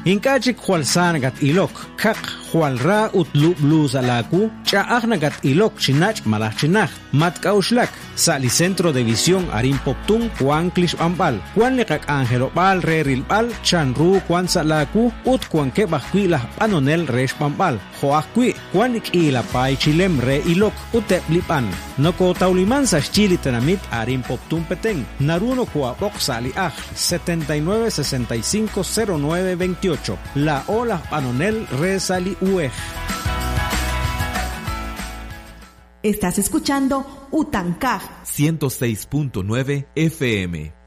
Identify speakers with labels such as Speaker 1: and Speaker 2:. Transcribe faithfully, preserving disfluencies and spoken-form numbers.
Speaker 1: Inkachik hualsanagat ilok, kak hualra utlu bluzalaku, chaagnagat ilok chinach malachinach, matkauslak, sali centro de visión arin poptun, Juan Klish Ambal, Juan Lekak Angelo Bal, Rerilbal, Chanru, Juan Salaku, Ut Juan Kebahquila, Panonel Resh Pambal, Joaquui, Juan Ikila Pai Chilem Re Ilok, Uteplipan, Noko Tauliman Chili Tenamit arin poptun peteng, Naruno Kuapok Sali Aj, setenta y nueve sesenta y cinco cero nueve veintiocho, La Ola Panonel Re Sali Uej.
Speaker 2: Estás escuchando Utancaj
Speaker 3: ciento seis punto nueve F M.